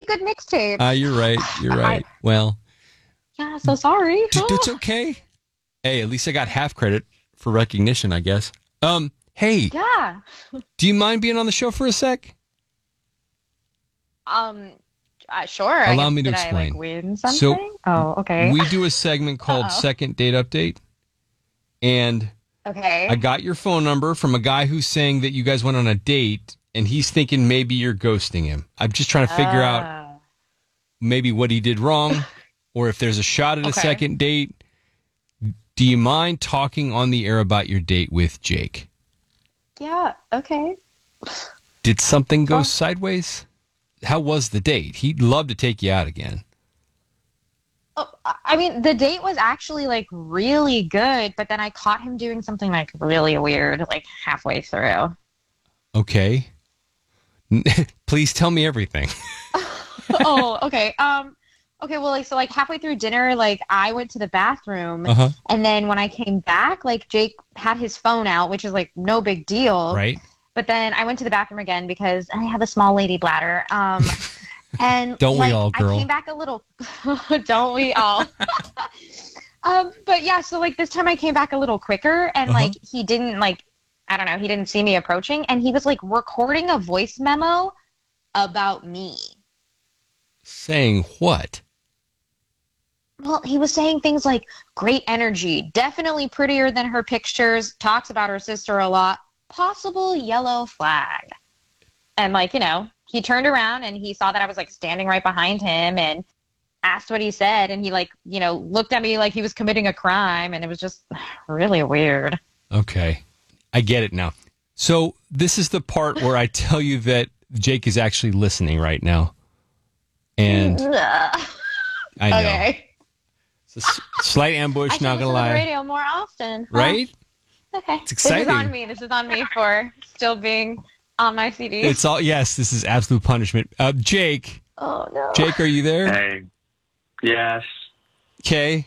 good mixtape. You're right. You're right. Well, yeah, so sorry. It's okay. Hey, at least I got half credit for recognition, I guess. Hey. Yeah. Do you mind being on the show for a sec? Sure. Allow me to explain. I, win something? Okay. We do a segment called Second Date Update. And okay. I got your phone number from a guy who's saying that you guys went on a date, and he's thinking maybe you're ghosting him. I'm just trying to figure out maybe what he did wrong, or if there's a shot at a second date. Do you mind talking on the air about your date with Jake? Yeah, okay. Did something go sideways? How was the date? He'd love to take you out again. Oh, I mean, the date was actually, really good, but then I caught him doing something, really weird, halfway through. Okay. Please tell me everything. Okay. Okay, well, so, halfway through dinner, I went to the bathroom, and then when I came back, Jake had his phone out, which is, no big deal. Right. But then I went to the bathroom again because I have a small lady bladder. And don't we all, girl? I came back a little. Don't we all? But yeah, so this time I came back a little quicker, and he didn't I don't know, he didn't see me approaching, and he was recording a voice memo about me. Saying what? Well, he was saying things like great energy, definitely prettier than her pictures, talks about her sister a lot. Possible yellow flag. And he turned around and he saw that I was standing right behind him and asked what he said, and he looked at me like he was committing a crime, and it was just really weird. Okay. I get it now. So this is the part where I tell you that Jake is actually listening right now. And I know. Okay. It's a slight ambush, not gonna lie. I should listen to the radio more often. Right? Okay. It's exciting. This is on me for still being on my CD. It's all, yes, this is absolute punishment. Jake. Oh, no. Jake, are you there? Hey. Yes. Okay.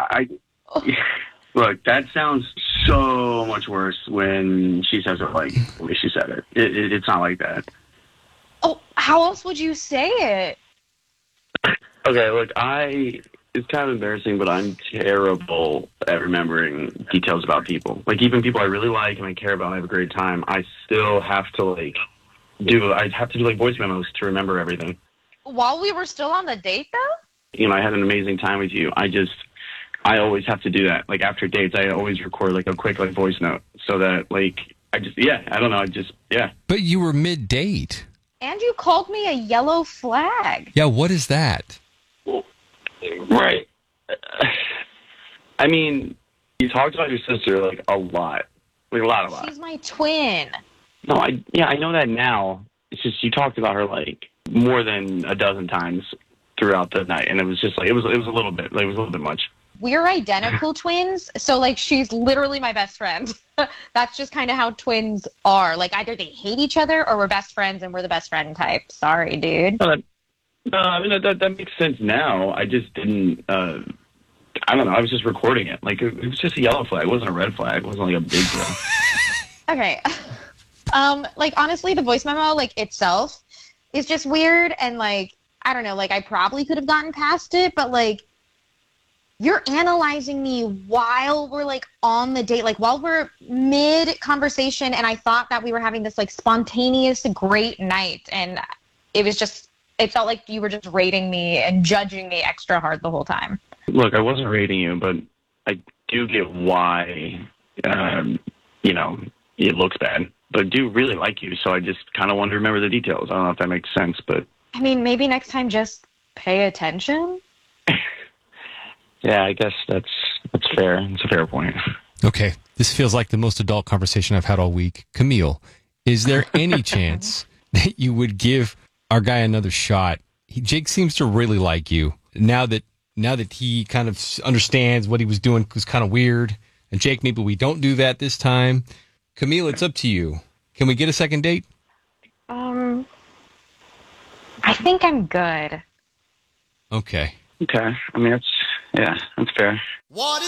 Look, that sounds so much worse when she says it the way she said it. It's not like that. Oh, how else would you say it? Okay, look, it's kind of embarrassing, but I'm terrible at remembering details about people. Even people I really like and I care about and I have a great time, I still have to, do voice memos to remember everything. While we were still on the date, though? I had an amazing time with you. I always have to do that. After dates, I always record, a quick, voice note so that, I don't know, But you were mid-date. And you called me a yellow flag. Yeah, what is that? Right. I mean, you talked about your sister, a lot. A lot. She's my twin. No, I know that now. It's just you talked about her, more than a dozen times throughout the night, and it was just, it was a little bit, it was a little bit much. We're identical twins, so, she's literally my best friend. That's just kind of how twins are. Either they hate each other or we're best friends and we're the best friend type. Sorry, dude. No, I mean, that makes sense now. I just didn't, I don't know, I was just recording it. It was just a yellow flag. It wasn't a red flag. It wasn't, a big deal. Okay. Honestly, the voice memo, itself is just weird, and, I don't know, I probably could have gotten past it, but, you're analyzing me while we're, on the date, while we're mid-conversation, and I thought that we were having this, spontaneous, great night, and it was just... It felt like you were just rating me and judging me extra hard the whole time. Look, I wasn't rating you, but I do get why, it looks bad. But I do really like you, so I just kind of want to remember the details. I don't know if that makes sense, but... I mean, maybe next time just pay attention? Yeah, I guess that's fair. It's a fair point. Okay, this feels like the most adult conversation I've had all week. Camille, is there any chance that you would give... our guy another shot? Jake seems to really like you. Now that he kind of understands what he was doing was kind of weird. And Jake, maybe we don't do that this time. Camille, it's up to you. Can we get a second date? I think I'm good. Okay. Okay. I mean, that's fair. What